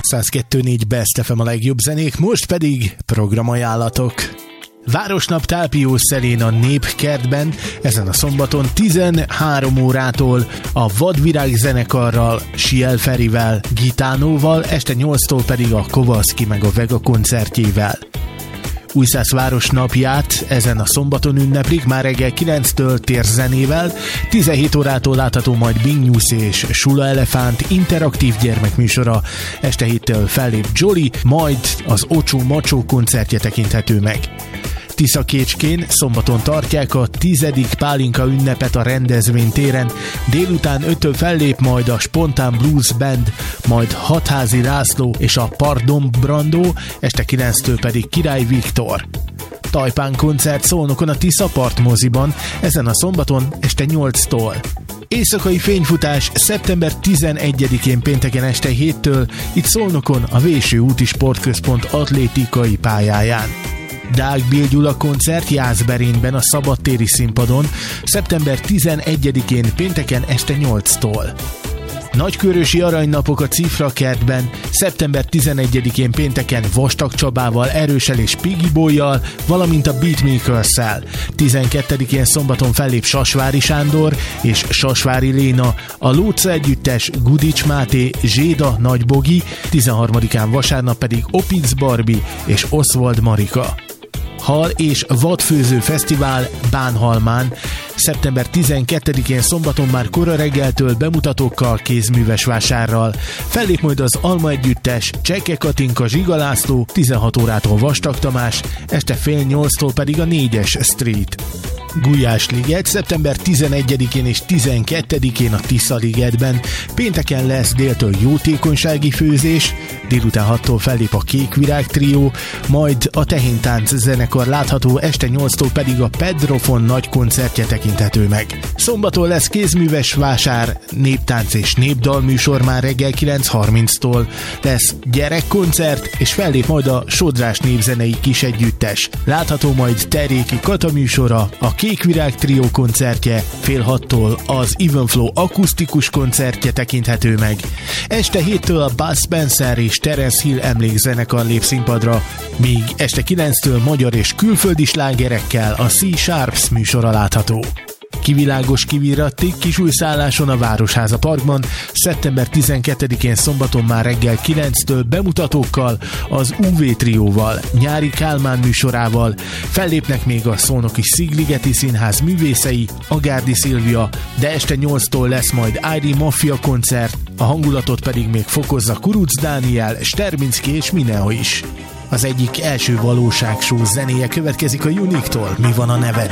102.4 Best FM a legjobb zenék, most pedig programajánlatok. Városnap Tápió Szelén a Népkertben, ezen a szombaton 13 órától a Vadvirág zenekarral, Siel Ferivel, Gitánóval, este 8-tól pedig a Kovaszki meg a Vega koncertjével. Újszász városnapját ezen a szombaton ünneplik, már reggel 9-től térzenével, 17 órától látható majd Bing News és Sula Elefánt interaktív gyermekműsora, este 7-től fellép Jolly, majd az Ocsó Macsó koncertje tekinthető meg. Tiszakécskén szombaton tartják a 10. pálinka ünnepet a rendezvénytéren, délután 5-től fellép majd a Spontán Blues Band, majd Hatházi László és a Pardon Brandó, este 9-től pedig Király Viktor. Tajpán koncert Szolnokon a Tiszapart moziban, ezen a szombaton este 8-tól. Éjszakai fényfutás szeptember 11-én pénteken este 7-től, itt Szolnokon a Véső úti sportközpont atlétikai pályáján. Deák Bill Gyula koncert Jászberényben a szabadtéri színpadon szeptember 11-én pénteken este 8-tól. Nagykörösi aranynapok a Cifra kertben szeptember 11-én pénteken Vastag Csabával, Erőssel és Piggy Boyjal, valamint a Beatmakers-szel. 12-én szombaton fellép Sasvári Sándor és Sasvári Léna, a Lóca együttes, Gudics Máté, Zséda Nagybogi, 13-án vasárnap pedig Opitz Barbie és Oswald Marika. Hal és vadfőző fesztivál Bánhalmán szeptember 12-én szombaton már kora reggeltől bemutatókkal, kézműves vásárral. Fellép majd az Alma együttes, Cseke Katinka, Zsiga László, 16 órától Vastag Tamás, este fél 8-tól pedig a 4-es Street. Gulyásliget szeptember 11-én és 12-én a Tisza-ligetben, pénteken lesz déltől jótékonysági főzés, délután 6-tól fellép a Kékvirág trió, majd a Tehéntánc zenekar látható, este 8-tól pedig a Pedrofon nagy koncertje tekinthető meg. Szombaton lesz kézműves vásár, néptánc és népdalműsor már reggel 9:30-tól, lesz gyerekkoncert, és fellép majd a Sodrás népzenei kisegyüttes. Látható majd Teréki Kata műsora, a Kékvirág trió koncertje, fél 6-tól az Evenflow akusztikus koncertje tekinthető meg. Este 7-től a Bud Spencer és Terence Hill emlékzenekar lép színpadra, míg este 9-től magyar és külföldi slágerekkel a C Sharps műsora látható. Kivilágos kivirattig Kisújszálláson a Városháza Parkban szeptember 12-én szombaton már reggel 9-től bemutatókkal, az UV trióval, Nyári Kálmán műsorával, fellépnek még a Szolnoki Szigligeti Színház művészei, Agárdi Szilvia, de este 8-tól lesz majd ID Mafia koncert, a hangulatot pedig még fokozza Kuruc Dániel, Sterbinski és Mineo is. Az egyik első valóságshow zenéje következik a Unique-tól, Mi van a neved?